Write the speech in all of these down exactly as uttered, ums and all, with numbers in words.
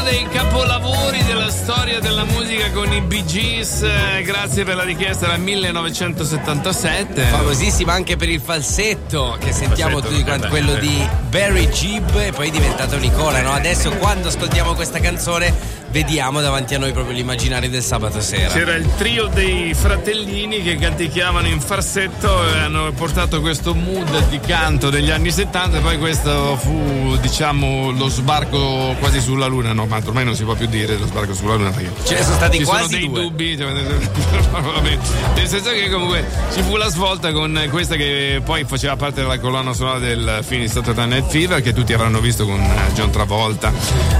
dei capolavori della storia della musica con i Bee Gees, eh, grazie per la richiesta, era millenovecentosettantasette. Famosissima anche per il falsetto che sentiamo Falsetto, tutti quanti, eh, quello eh. di Barry Gibb, e poi è diventata un'icona, no? Adesso quando ascoltiamo questa canzone vediamo davanti a noi proprio l'immaginario del sabato sera. C'era il trio dei fratellini che canticchiavano in farsetto e hanno portato questo mood di canto degli anni settanta, e poi questo fu, diciamo, lo sbarco quasi sulla luna. No, ma ormai non si può più dire lo sbarco sulla luna perché ce ne sono stati ci quasi sono dei due. dubbi, cioè, vabbè. Nel senso che comunque ci fu la svolta con questa che poi faceva parte della colonna sonora del film di Saturday Night Fever, che tutti avranno visto con John Travolta,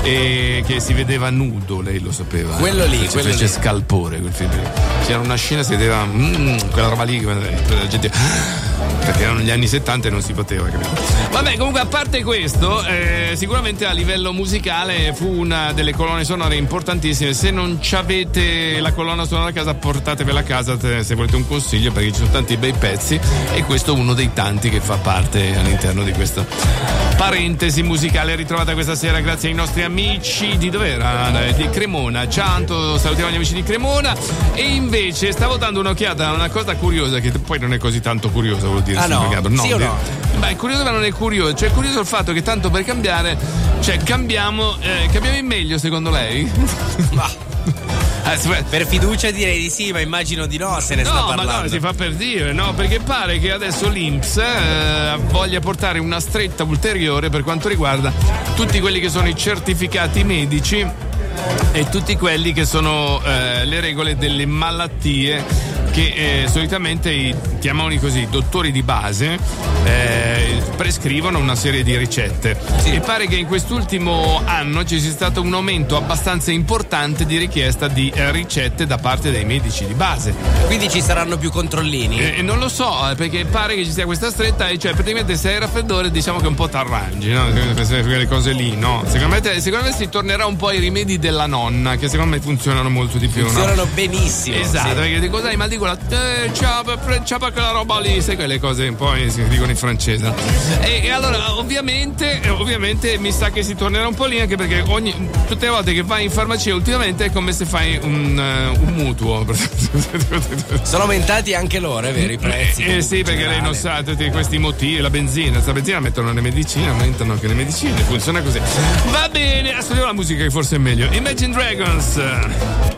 e che si vedeva nudo, lei lo sapeva. Quello lì, fece, quello fece lì. scalpore quel film. C'era una scena, si vedeva mm, quella roba lì, la gente, perché erano gli anni settanta e non si poteva, capito? Vabbè, comunque a parte questo, eh, sicuramente a livello musicale fu una delle colonne sonore importantissime. Se non avete la colonna sonora a casa, portatevela a casa se volete un consiglio, perché ci sono tanti bei pezzi e questo è uno dei tanti che fa parte all'interno di questa parentesi musicale ritrovata questa sera grazie ai nostri amici di dov'era? Di Cremona. Ciao Anto, salutiamo gli amici di Cremona. E invece stavo dando un'occhiata a una cosa curiosa, che poi non è così tanto curiosa, vuol dire. Ah no? no, Sì o no? Beh, è curioso ma non è curioso. Cioè è curioso il fatto che tanto per cambiare, cioè cambiamo, eh, cambiamo in meglio secondo lei? Ma per fiducia direi di sì, ma immagino di no, se ne no, sta parlando. ma no, si fa per dire, no? Perché pare che adesso l'I N P S eh, voglia portare una stretta ulteriore per quanto riguarda tutti quelli che sono i certificati medici e tutti quelli che sono eh, le regole delle malattie che eh, solitamente i, chiamavano così, dottori di base eh, prescrivono una serie di ricette. Sì. E pare che in quest'ultimo anno ci sia stato un aumento abbastanza importante di richiesta di eh, ricette da parte dei medici di base. Quindi ci saranno più controllini? E eh, non lo so, perché pare che ci sia questa stretta, e cioè praticamente se hai raffreddore diciamo che un po' t'arrangi, no? Quelle cose lì, no? Secondo me, secondo me si tornerà un po' ai rimedi della nonna, che secondo me funzionano molto di più, funzionano no? benissimo. Esatto, sì. Perché di cosa hai mal di gola? Eh, ciao, ciao per quella roba lì, sai quelle cose un po' si dicono in francese. E, e allora ovviamente, ovviamente mi sa che si tornerà un po' lì, anche perché ogni, tutte le volte che vai in farmacia ultimamente è come se fai un, uh, un mutuo. Sono aumentati anche loro, è vero, i prezzi. Eh, eh sì, perché lei non sa tutti questi motivi, la benzina, sta benzina mettono le medicine, aumentano anche le medicine, funziona così. Va bene, ascoltiamo la musica che forse è meglio. Imagine Dragons.